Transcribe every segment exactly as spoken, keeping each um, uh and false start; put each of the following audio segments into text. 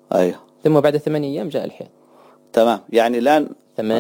أيوه. ثم بعد ثمانية أيام جاء الحيض. تمام. يعني الآن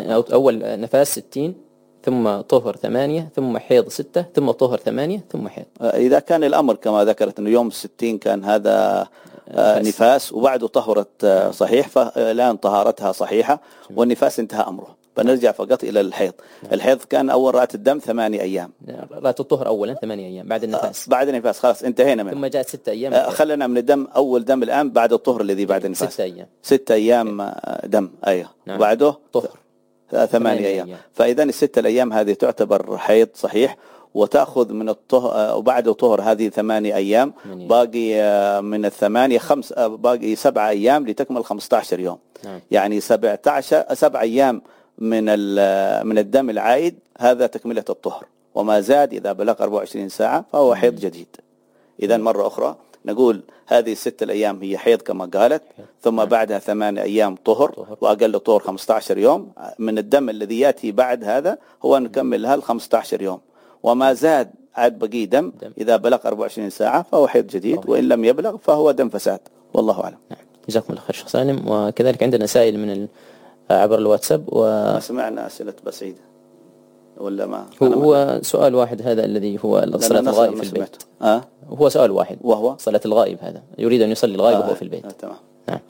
أول نفاس ستين، ثم طهر ثمانية، ثم حيض ستة، ثم طهر ثمانية، ثم حيض. إذا كان الأمر كما ذكرت أنه يوم الستين كان هذا نفاس, نفاس وبعده طهرت صحيح، فالآن طهارتها صحيحة والنفاس انتهى أمره، فنرجع فقط إلى الحيض. الحيض كان أول رأت الدم ثمانية أيام، رأت الطهر أولا ثمانية أيام بعد النفاس. بعد النفاس خلاص انتهينا منه. ثم جاءت ستة أيام. خلنا من الدم أول دم الآن بعد الطهر الذي بعد النفاس ستة أيام. ستة أيام دم. أيوه. نعم. بعده طهر ثمانية أيام. أيام. فإذا الستة الأيام هذه تعتبر حيض صحيح، وتأخذ من الطهر وبعد طهر هذه ثمانية أيام، باقي من الثمانية خمس باقي سبعة أيام لتكمل خمسة عشر يوم. نعم. يعني سبعة عشر سبع أيام من من الدم العائد، هذا تكملة الطهر، وما زاد إذا بلغ أربعة وعشرين ساعة فهو حيض جديد. إذا مرة أخرى نقول هذه الستة الأيام هي حيض كما قالت، ثم بعدها ثمان أيام طهر، وأقل طهر خمسة عشر يوم. من الدم الذي يأتي بعد هذا هو نكملها ال خمسة عشر يوم، وما زاد عاد بقي دم إذا بلغ أربعة وعشرين ساعة فهو حيض جديد، وإن لم يبلغ فهو دم فساد، والله أعلم. نعم. جزاكم الله خير شيخ سالم. وكذلك عندنا سائل من عبر الواتساب و... ما سمعنا أسئلة بسعيد ولا ما هو سؤال واحد هذا الذي هو صلاة الغائب في البيت. أه؟ هو سؤال واحد وهو صلاة الغائب، هذا يريد أن يصلي الغائب آه وهو في البيت. آه تمام. نعم.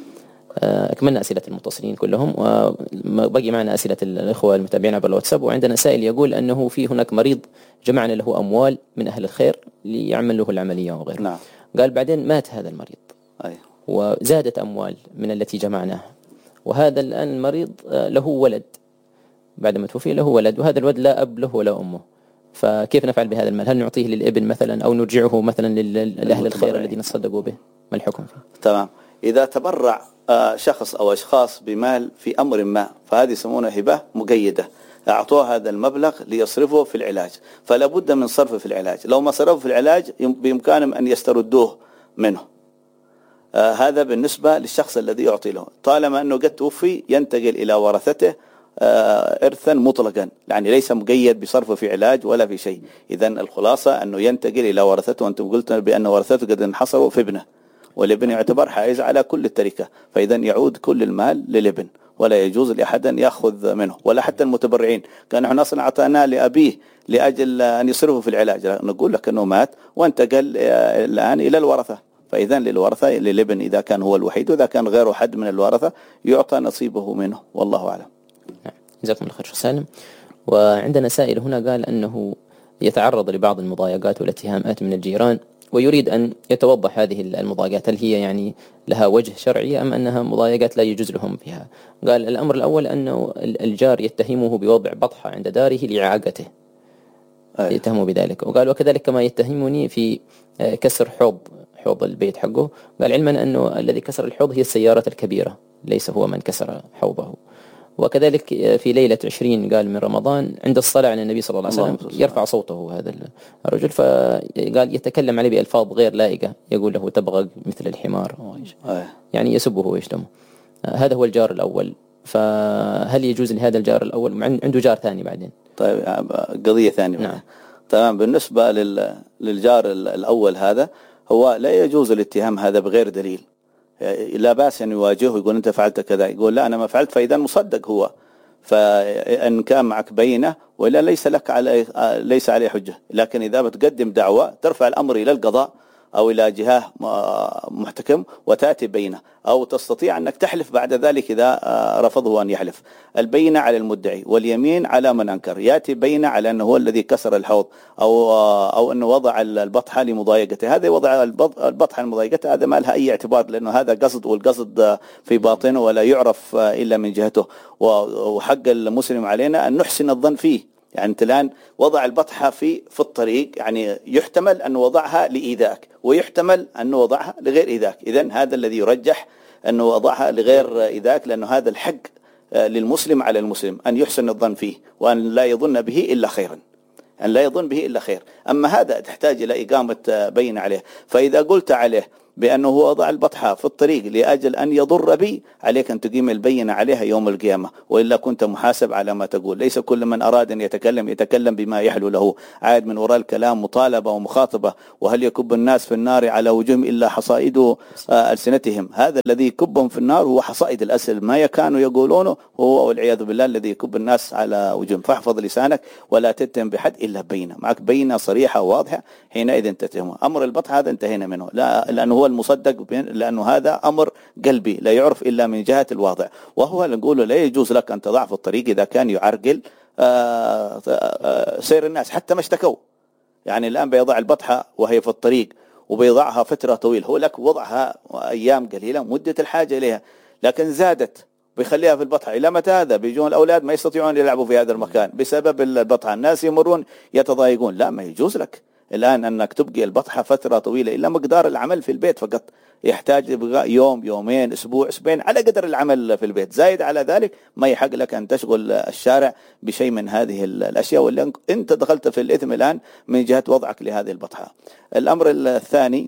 أكملنا أسئلة المتصلين كلهم، وبقي معنا أسئلة الإخوة المتابعين عبر الواتساب. وعندنا سائل يقول أنه في هناك مريض جمعنا له أموال من أهل الخير ليعمل له العملية وغيره. نعم. قال بعدين مات هذا المريض. أيه. وزادت أموال من التي جمعناها، وهذا الآن المريض له ولد بعد ما توفي، له ولد، وهذا الولد لا أب له ولا أمه، فكيف نفعل بهذا المال؟ هل نعطيه للابن مثلا أو نرجعه مثلا لأهل الخير الذين تصدقوا به؟ ما الحكم فيه؟ تمام. إذا تبرع شخص أو أشخاص بمال في أمر ما، فهذه يسمونها هبة مقيدة، أعطوه هذا المبلغ ليصرفه في العلاج، فلا بد من صرفه في العلاج. لو ما صرفه في العلاج بإمكانهم أن يستردوه منه. آه هذا بالنسبة للشخص الذي يعطي له، طالما أنه قد توفي ينتقل إلى ورثته آه إرثا مطلقا، يعني ليس مقيد بصرفه في علاج ولا في شيء. إذن الخلاصة أنه ينتقل إلى ورثته، وأنتم قلتنا بأن ورثته قد انحصروا في ابنه، والابن يعتبر حائز على كل التركة، فإذا يعود كل المال للابن، ولا يجوز لأحد أن يأخذ منه، ولا حتى المتبرعين. كان نحن أصلا أعطيناه لأبيه لأجل أن يصرفه في العلاج، نقول لك أنه مات وانتقل الآن إلى الورثة، فإذا للورثة للابن إذا كان هو الوحيد، وإذا كان غيره حد من الورثة يعطى نصيبه منه، والله أعلم. جزاكم الله خير شيخ سالم. وعندنا سائل هنا قال أنه يتعرض لبعض المضايقات والاتهامات من الجيران، ويريد أن يتوضح هذه المضايقات هل هي يعني لها وجه شرعي أم أنها مضايقات لا يجوز لهم فيها. قال الأمر الأول أنه الجار يتهمه بوضع بطحة عند داره لإعاقته، يتهمه بذلك. وقال وكذلك كما يتهمني في كسر حوض حوض البيت حقه. قال علما أنه الذي كسر الحوض هي السيارة الكبيرة، ليس هو من كسر حوضه. وكذلك في ليلة عشرين قال من رمضان عند الصلاة على النبي صلى الله عليه وسلم يرفع صوته هذا الرجل، فقال يتكلم عليه بألفاظ غير لائقة، يقول له تبغى مثل الحمار، يعني يسبه ويشتمه. هذا هو الجار الأول، فهل يجوز لهذا الجار الأول؟ عنده جار ثاني بعدين. طيب قضية ثانية. نعم. تمام. بالنسبة للجار الأول هذا، هو لا يجوز الاتهام هذا بغير دليل، لا بأس أن يواجهه يقول أنت فعلت كذا، يقول لا أنا ما فعلت، فإذا مصدق هو، فإن كان معك بينة وإلا ليس لك عليه ليس عليه حجة. لكن إذا بتقدم دعوة ترفع الأمر إلى القضاء أو إلى جهة محتكم وتأتي بينة، أو تستطيع أنك تحلف بعد ذلك إذا رفضه أن يحلف. البينة على المدعي واليمين على من أنكر. يأتي بينة على أنه هو الذي كسر الحوض أو أو أنه وضع البطحة لمضايقته، هذا وضع البطحة لمضايقته هذا ما لها أي اعتبار، لأنه هذا قصد، والقصد في باطنه ولا يعرف إلا من جهته. وحق المسلم علينا أن نحسن الظن فيه. يعني أنت الآن وضع البطحة في في الطريق، يعني يحتمل أن وضعها لإيذائك ويحتمل أن وضعها لغير إيذائك، إذن هذا الذي يرجح أنه وضعها لغير إيذائك، لأنه هذا الحق للمسلم على المسلم أن يحسن الظن فيه، وأن لا يظن به إلا خيرا، أن لا يظن به إلا خير. أما هذا تحتاج إلى إقامة بين عليه. فإذا قلت عليه بأنه هو وضع البطحة في الطريق لأجل أن يضر بي، عليك أن تقيم البينة عليها يوم القيامة، وإلا كنت محاسب على ما تقول. ليس كل من أراد أن يتكلم يتكلم بما يحلو له، عاد من وراء الكلام مطالبة ومخاطبة. وهل يكب الناس في النار على وجوههم إلا حصائد ألسنتهم؟ هذا الذي يكبهم في النار هو حصائد الأسل، ما كانوا يقولونه هو والعياذ بالله الذي يكب الناس على وجوههم. فاحفظ لسانك ولا تتهم بحد إلا بينة، معك بينة صريحة واضحة، حينئذ تتهمه. أمر البطح هذا انتهينا منه، لا لأنه هو المصدق، لأنه هذا أمر قلبي لا يعرف إلا من جهة الواضع. وهو نقول لا يجوز لك أن تضع في الطريق إذا كان يعرقل سير الناس. حتى ما اشتكوا، يعني الآن بيضع البطحة وهي في الطريق وبيضعها فترة طويلة، هو لك وضعها أيام قليلة مدة الحاجة إليها، لكن زادت بيخليها في البطحة. إلى متى هذا؟ بيجون الأولاد ما يستطيعون يلعبوا في هذا المكان بسبب البطحة، الناس يمرون يتضايقون. لا، ما يجوز لك الآن أنك تبقي البطحة فترة طويلة إلا مقدار العمل في البيت فقط. يحتاج يوم يومين أسبوع أسبوعين على قدر العمل في البيت، زايد على ذلك ما يحق لك أن تشغل الشارع بشيء من هذه الأشياء، ولا أنت دخلت في الإثم الآن من جهة وضعك لهذه البطحة. الأمر الثاني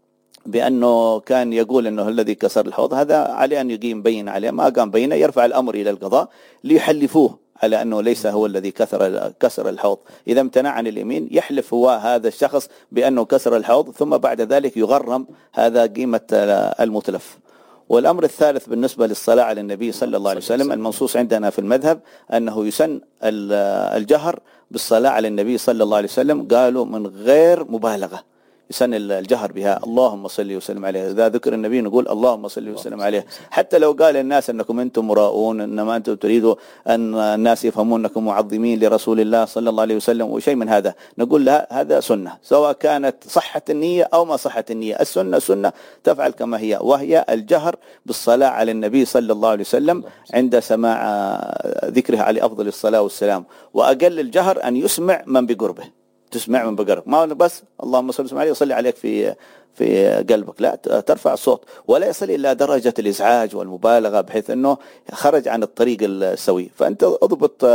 بأنه كان يقول أنه الذي كسر الحوض هذا عليه أن يقيم بين عليه، ما قام بينه يرفع الأمر إلى القضاء ليحلفوه على أنه ليس هو الذي كسر كسر الحوض. إذا امتنع عن اليمين يحلف هو هذا الشخص بأنه كسر الحوض، ثم بعد ذلك يغرم هذا قيمة المتلف. والأمر الثالث بالنسبة للصلاة على النبي صلى الله عليه وسلم، المنصوص عندنا في المذهب أنه يسن الجهر بالصلاة على النبي صلى الله عليه وسلم، قالوا من غير مبالغة، يسن الجهر بها اللهم صل وسلم عليه. إذا ذكر النبي نقول اللهم صل وسلم عليه، حتى لو قال الناس أنكم أنتم مراؤون، إنما أنتم تريدوا أن الناس يفهمون أنكم معظمين لرسول الله صلى الله عليه وسلم وشيء من هذا، نقول لا، هذا سنة سواء كانت صحة النية أو ما صحة النية. السنة سنة تفعل كما هي، وهي الجهر بالصلاة على النبي صلى الله عليه وسلم عند سماع ذكره عليه أفضل الصلاة والسلام. وأقل الجهر أن يسمع من بقربه، تسمع من بقرب، ما بس اللهم صل وسلم عليه وصلي عليك في في قلبك، لا، ترفع الصوت ولا يصل إلى درجة الإزعاج والمبالغة بحيث أنه خرج عن الطريق السوي. فأنت اضبط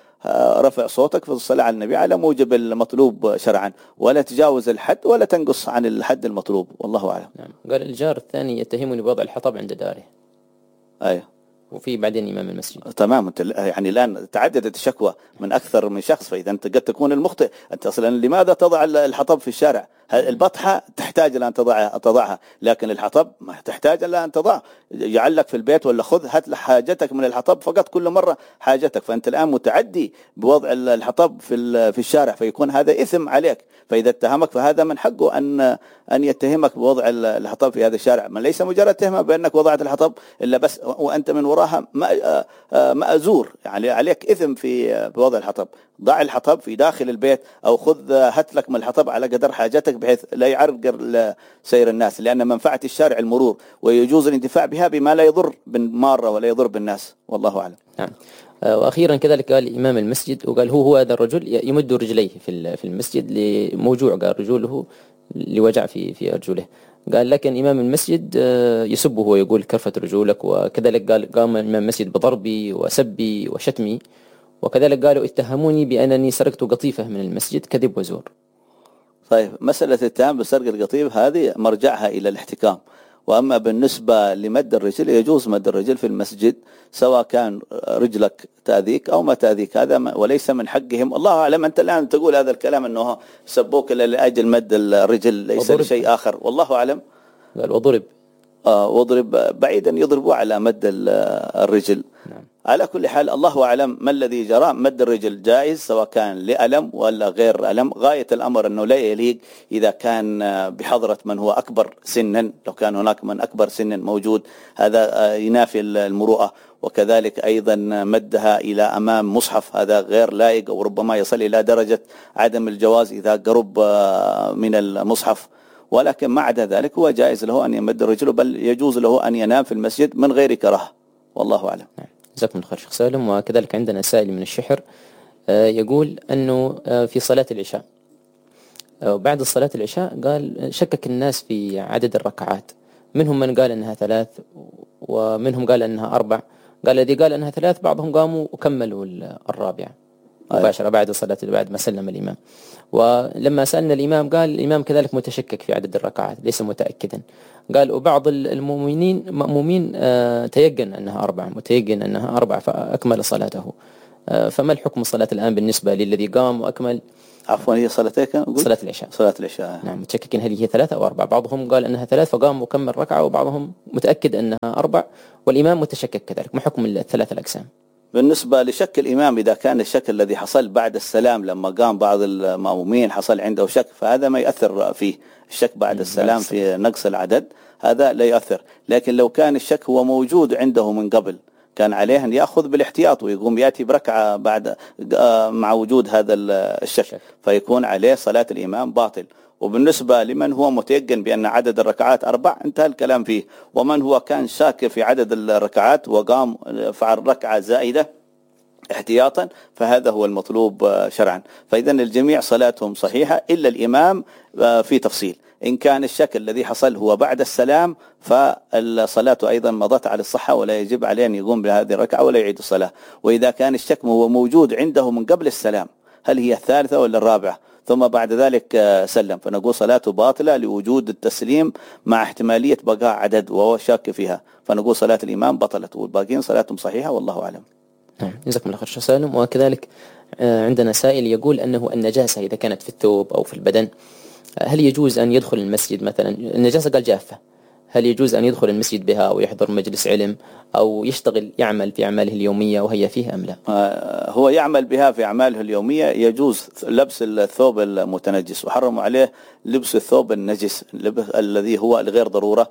رفع صوتك في الصلاة على النبي على موجب المطلوب شرعا، ولا تجاوز الحد ولا تنقص عن الحد المطلوب، والله أعلم. نعم. قال الجار الثاني يتهمني بوضع الحطب عند داره. أيوه. وفي بعدين إمام المسجد. تمام. انت يعني الآن تعددت الشكوى من أكثر من شخص، فإذا أنت قد تكون المخطئ. أنت أصلا لماذا تضع الحطب في الشارع؟ البطحة تحتاج إلى أن تضعها تضعها لكن الحطب ما تحتاج إلا أن تضع. يعلق في البيت ولا خذ هات حاجتك من الحطب فقط كل مرة حاجتك. فأنت الآن متعدي بوضع الحطب في في الشارع، فيكون هذا إثم عليك. فإذا اتهمك فهذا من حقه أن أن يتهمك بوضع الحطب في هذا الشارع، من ليس مجرد تهمة بأنك وضعت الحطب إلا بس وأنت من وراها مأزور، يعني عليك إثم في بوضع الحطب. ضع الحطب في داخل البيت أو خذ هات لك من الحطب على قدر حاجتك بحيث لا يعرقل سير الناس، لأن منفعة الشارع المرور ويجوز الانتفاع بها بما لا يضر بالمارة ولا يضر بالناس، والله أعلم. نعم. وأخيرا كذلك قال إمام المسجد، وقال هو هو هذا الرجل يمد رجليه في في المسجد لموجوع، قال رجوله لوجع في في أرجله. قال لكن إمام المسجد يسبه ويقول كرفت رجولك، وكذلك قال قام إمام المسجد بضربي وسبي وشتمي، وكذلك قالوا اتهموني بأنني سرقت قطيفة من المسجد كذب وزور. طيب، مسألة الاتهام بسرقة القطيف هذه مرجعها إلى الاحتكام. وأما بالنسبة لمد الرجل، يجوز مد الرجل في المسجد سواء كان رجلك تأذيك أو ما تأذيك، هذا وليس من حقهم. الله أعلم. أنت الآن تقول هذا الكلام أنه سبوك لأجل مد الرجل، ليس لشيء آخر، والله أعلم. قال وضرب آه وضرب بعيدا يضربوا على مد الرجل. نعم. على كل حال الله أعلم ما الذي جرى. مد الرجل جائز سواء كان لألم ولا غير ألم. غاية الأمر أنه لا يليق إذا كان بحضرة من هو أكبر سنا، لو كان هناك من أكبر سنا موجود هذا ينافي المروءة. وكذلك أيضا مدها إلى أمام مصحف هذا غير لائق، وربما يصل إلى درجة عدم الجواز إذا قرب من المصحف. ولكن ما عدا ذلك هو جائز له أن يمد الرجل، بل يجوز له أن ينام في المسجد من غير كراهة، والله أعلم. جزاكم الله خير شيخ سالم. وكذلك عندنا سائل من الشحر يقول أنه في صلاة العشاء وبعد صلاة العشاء قال شكك الناس في عدد الركعات، منهم من قال أنها ثلاث ومنهم قال أنها أربع. قال الذي قال أنها ثلاث بعضهم قاموا وكملوا الرابعة. مباشرة بعد الصلاة بعد ما سلم الإمام. ولما سألنا الإمام قال الإمام كذلك متشكك في عدد الركعات ليس متأكدا. قال وبعض المؤمنين مأمومين تيقن أنها أربعة متيقن أنها أربعة فأكمل صلاته. فما الحكم الصلاة الآن بالنسبة للذي قام وأكمل؟ عفوا هي صلاتين صلاة العشاء. صلاة العشاء نعم متشككين هل هي ثلاثة أو أربعة. بعضهم قال أنها ثلاث فقام وكمل ركعة وبعضهم متأكد أنها أربع والإمام متشكك كذلك. ما حكم الثلاث الأقسام؟ بالنسبة لشك الإمام إذا كان الشك الذي حصل بعد السلام لما قام بعض المأمومين حصل عنده شك فهذا ما يأثر فيه. الشك بعد السلام في نقص العدد هذا لا يأثر. لكن لو كان الشك هو موجود عنده من قبل كان عليه أن يأخذ بالاحتياط ويقوم يأتي بركعة بعد مع وجود هذا الشك فيكون عليه صلاة الإمام باطل. وبالنسبة لمن هو متيقن بأن عدد الركعات أربع انتهى الكلام فيه. ومن هو كان شاك في عدد الركعات وقام فعل ركعة زائدة احتياطا فهذا هو المطلوب شرعا. فإذا الجميع صلاتهم صحيحة إلا الإمام في تفصيل. إن كان الشك الذي حصل هو بعد السلام فالصلاة أيضا مضت على الصحة ولا يجب عليه أن يقوم بهذه الركعة ولا يعيد الصلاة. وإذا كان الشك هو موجود عنده من قبل السلام هل هي الثالثة ولا الرابعة ثم بعد ذلك سلم فنقول صلاته باطلة لوجود التسليم مع احتمالية بقاء عدد وهو شاك فيها فنقول صلاة الإمام بطلت والباقين صلاتهم صحيحة والله أعلم. نعم جزاكم الله خير شيخ سالم. وكذلك عندنا سائل يقول أنه النجاسة إذا كانت في الثوب أو في البدن هل يجوز أن يدخل المسجد مثلا النجاسة قال جافة هل يجوز أن يدخل المسجد بها أو يحضر مجلس علم أو يشتغل يعمل في أعماله اليومية وهي فيه أم لا؟ هو يعمل بها في أعماله اليومية يجوز لبس الثوب المتنجس وحرم عليه لبس الثوب النجس الذي هو لغير ضرورة.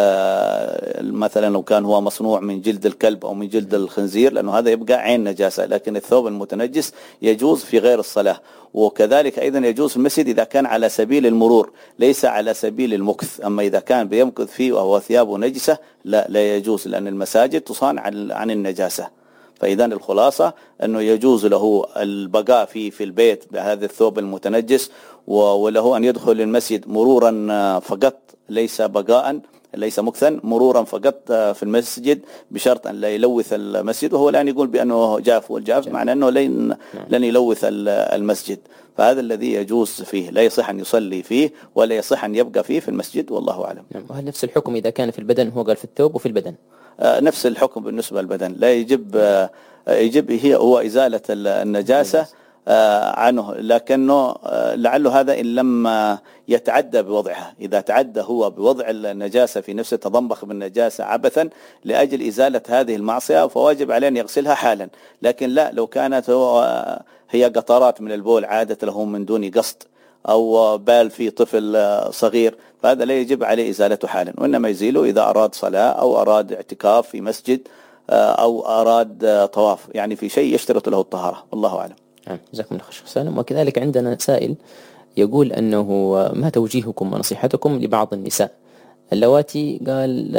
مثلا لو كان هو مصنوع من جلد الكلب أو من جلد الخنزير لأنه هذا يبقى عين نجاسة. لكن الثوب المتنجس يجوز في غير الصلاة. وكذلك أيضا يجوز في المسجد إذا كان على سبيل المرور ليس على سبيل المكث. أما إذا كان بيمكث فيه وهو ثيابه نجسة لا لا يجوز لأن المساجد تصان عن النجاسة. فإذا الخلاصة أنه يجوز له البقاء فيه في البيت بهذا الثوب المتنجس وله أن يدخل المسجد مرورا فقط ليس بقاء ليس مكثا مرورا فقط في المسجد بشرط أن لا يلوث المسجد. وهو الآن يقول بأنه جاف والجاف معنى أنه لن, لن يلوث المسجد. فهذا الذي يجوز فيه لا يصح أن يصلي فيه ولا يصح أن يبقى فيه في المسجد والله أعلم. وهل نفس الحكم إذا كان في البدن هو قال في الثوب وفي البدن؟ نفس الحكم بالنسبة للبدن لا يجب يجب هي هو إزالة النجاسة عنه لكنه لعله هذا إن لم يتعدى بوضعها. إذا تعدى هو بوضع النجاسة في نفسه تضمخ بالنجاسة عبثا لأجل إزالة هذه المعصية فواجب عليه أن يغسلها حالا. لكن لا لو كانت هي قطرات من البول عادت له من دون قصد أو بال في طفل صغير فهذا لا يجب عليه إزالته حالا وإنما يزيله إذا أراد صلاة أو أراد اعتكاف في مسجد أو أراد طواف يعني في شيء يشترط له الطهارة والله أعلم. جزاكم الله خير سالم. وكذلك عندنا سائل يقول أنه ما توجيهكم ونصيحتكم لبعض النساء اللواتي قال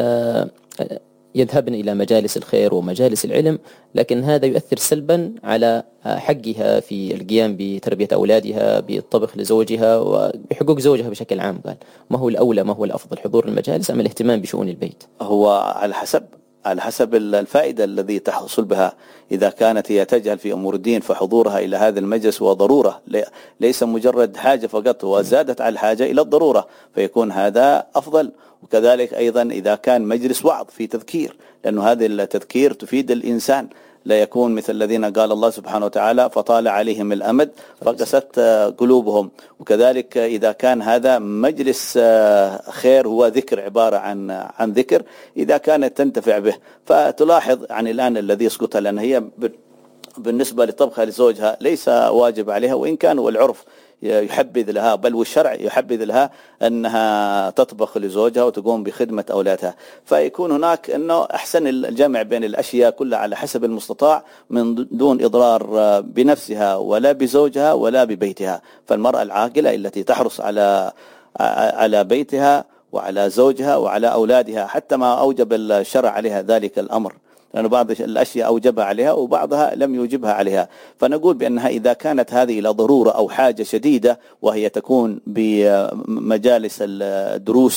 يذهبن إلى مجالس الخير ومجالس العلم لكن هذا يؤثر سلبا على حقها في القيام بتربية أولادها بالطبخ لزوجها وبحقوق زوجها بشكل عام. قال ما هو الأولى ما هو الأفضل حضور المجالس أم الاهتمام بشؤون البيت؟ هو على حسب على حسب الفائدة الذي تحصل بها. إذا كانت هي تجهل في أمور الدين فحضورها إلى هذا المجلس هو ضرورة ليس مجرد حاجة فقط وزادت على الحاجة إلى الضرورة فيكون هذا أفضل. وكذلك أيضا إذا كان مجلس وعظ في تذكير لأنه هذا التذكير تفيد الإنسان لا يكون مثل الذين قال الله سبحانه وتعالى فطال عليهم الأمد فقست قلوبهم. وكذلك إذا كان هذا مجلس خير هو ذكر عبارة عن عن ذكر إذا كانت تنتفع به فتلاحظ عن الآن الذي يسقطها لأن هي بالنسبة لطبخها لزوجها ليس واجب عليها وإن كان والعرف يحبذ لها بل والشرع يحبذ لها أنها تطبخ لزوجها وتقوم بخدمة أولادها. فيكون هناك أنه أحسن الجمع بين الأشياء كلها على حسب المستطاع من دون إضرار بنفسها ولا بزوجها ولا ببيتها. فالمرأة العاقلة التي تحرص على على بيتها وعلى زوجها وعلى أولادها حتى ما أوجب الشرع عليها ذلك الأمر لأن بعض الأشياء أوجبها عليها وبعضها لم يوجبها عليها. فنقول بأنها إذا كانت هذه إلى ضرورة أو حاجة شديدة وهي تكون بمجالس الدروس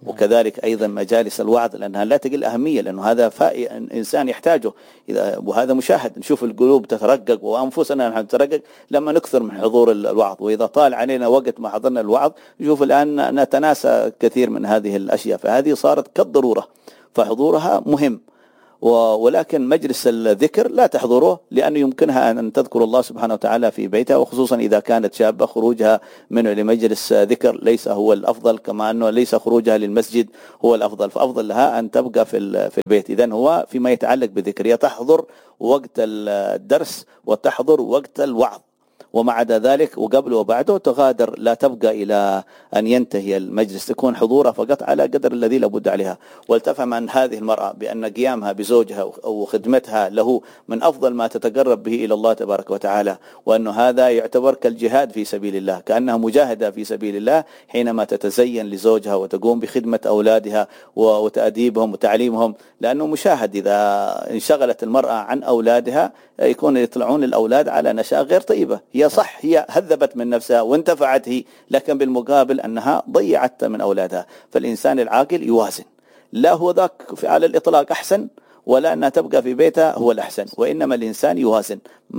وكذلك أيضا مجالس الوعظ لأنها لا تقل أهمية، لأنه هذا إنسان يحتاجه إذا، وهذا مشاهد، نشوف القلوب تترقق وأنفسنا نحن نترقق لما نكثر من حضور الوعظ. وإذا طال علينا وقت ما حضرنا الوعظ نشوف الآن نتناسى كثير من هذه الأشياء، فهذه صارت كالضرورة، فحضورها مهم. ولكن مجلس الذكر لا تحضره، لأنه يمكنها أن تذكر الله سبحانه وتعالى في بيتها، وخصوصا إذا كانت شابة خروجها منه لمجلس ذكر ليس هو الأفضل، كما أنه ليس خروجها للمسجد هو الأفضل، فأفضل لها أن تبقى في في البيت. إذن هو فيما يتعلق بالذكر، هي تحضر وقت الدرس وتحضر وقت الوعظ، وما عدا ذلك وقبل وبعده تغادر، لا تبقى إلى أن ينتهي المجلس، تكون حضورها فقط على قدر الذي لابد عليها. ولتفهم أن هذه المرأة بأن قيامها بزوجها أو خدمتها له من أفضل ما تتقرب به إلى الله تبارك وتعالى، وأن هذا يعتبر كالجهاد في سبيل الله، كأنها مجاهدة في سبيل الله حينما تتزين لزوجها وتقوم بخدمة أولادها وتأديبهم وتعليمهم، لأنه مشاهد إذا انشغلت المرأة عن أولادها يكون يطلعون الأولاد على نشاء غير طيبة. هي صح هي هذبت من نفسها وانتفعت هي، لكن بالمقابل أنها ضيعت من أولادها. فالإنسان العاقل يوازن، لا هو ذاك على الإطلاق أحسن ولا أنها تبقى في بيتها هو الأحسن، وإنما الإنسان يوازن.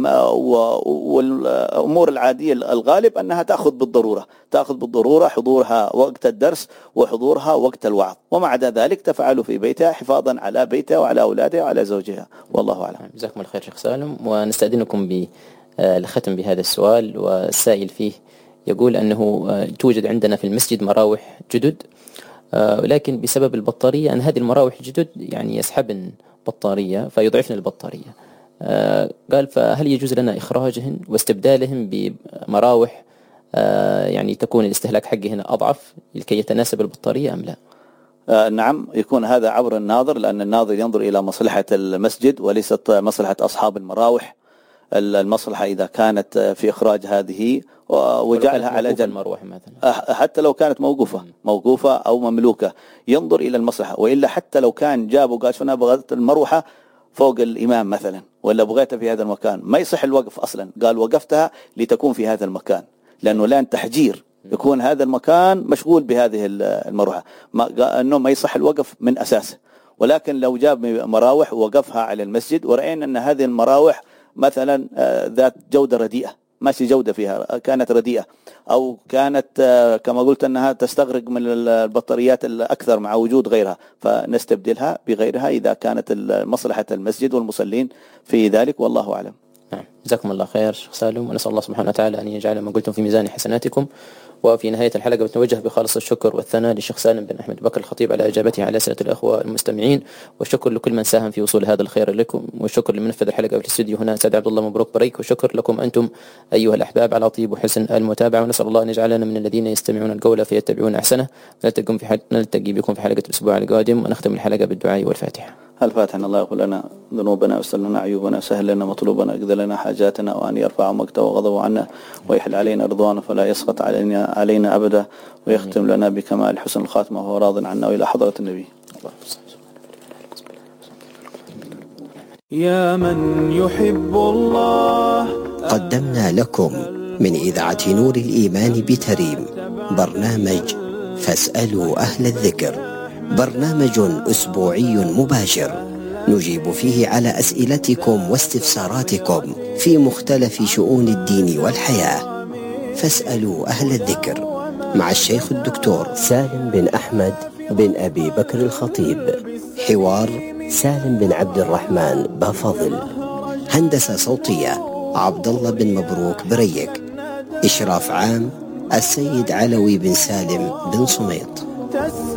والأمور العادية الغالب أنها تأخذ بالضرورة تأخذ بالضرورة حضورها وقت الدرس وحضورها وقت الوعظ، وما عدا ذلك تفعل في بيتها حفاظا على بيتها وعلى أولادها وعلى زوجها، والله أعلم. جزاكم الله خير شيخ سالم. ونستأذنكم بالختم بهذا السؤال، والسائل فيه يقول أنه توجد عندنا في المسجد مراوح جدد، ولكن بسبب البطارية أن هذه المراوح الجدد يعني يسحبن بطارية فيضعفن البطارية. قال فهل يجوز لنا إخراجهن واستبدالهم بمراوح يعني تكون الاستهلاك حقهن أضعف لكي يتناسب البطارية أم لا؟ آه نعم، يكون هذا عبر الناظر، لأن الناظر ينظر إلى مصلحة المسجد وليست مصلحة أصحاب المراوح. المصلحة إذا كانت في إخراج هذه وجعلها على جنب المروحة مثلا، حتى لو كانت موقوفة موقوفة أو مملوكة، ينظر إلى المصلحة. وإلا حتى لو كان جابوا قال شونا بغيت المروحة فوق الإمام مثلا، ولا بغيتها في هذا المكان، ما يصح الوقف أصلا، قال وقفتها لتكون في هذا المكان، لأنه لان تحجير يكون هذا المكان مشغول بهذه المروحة، ما أنه ما يصح الوقف من أساسه. ولكن لو جاب مراوح ووقفها على المسجد ورأينا أن هذه المراوح مثلا ذات جودة رديئة، ماشي جودة فيها كانت رديئة، أو كانت كما قلت أنها تستغرق من البطاريات الأكثر مع وجود غيرها، فنستبدلها بغيرها إذا كانت مصلحة المسجد والمصلين في ذلك، والله أعلم. نعم، جزاكم الله خير شيخ سالم، ونسأل الله سبحانه وتعالى أن يجعل ما قلتم في ميزان حسناتكم. وفي نهاية الحلقة بتوجه بخالص الشكر والثناء للشيخ سالم بن أحمد بكر الخطيب على إجابته على أسئلة الأخوة المستمعين، والشكر لكل من ساهم في وصول هذا الخير لكم، والشكر لمنفذ الحلقة في الاستوديو هنا سيد عبد الله مبروك بريك، والشكر لكم أنتم أيها الأحباب على طيب وحسن المتابعة، ونسأل الله أن يجعلنا من الذين يستمعون القول فيتبعون أحسنه. نلتقي في نلتقي بكم في حلقة الأسبوع القادم، ونختم الحلقة بالدعاء والفاتحة. الفاتحة. الله يغفر لنا ذنوبنا ويستر لنا عيوبنا، سهل لنا مطلوبنا، يقضي لنا حاجاتنا، وأن يرفع مقته وغضبه عنا، ويحل علينا رضوانه فلا يسخط علينا علينا أبدا، ويختم لنا بكمال حسن الخاتمة وهو راض عنا وإلى حضرة النبي. يا من يحب الله. قدمنا لكم من إذاعة نور الإيمان بتريم برنامج فاسألوا أهل الذكر، برنامج أسبوعي مباشر نجيب فيه على أسئلتكم واستفساراتكم في مختلف شؤون الدين والحياة. فاسألوا أهل الذكر مع الشيخ الدكتور سالم بن أحمد بن أبي بكر الخطيب، حوار سالم بن عبد الرحمن بافضل، هندسة صوتية عبد الله بن مبروك بريك، إشراف عام السيد علوي بن سالم بن صميط.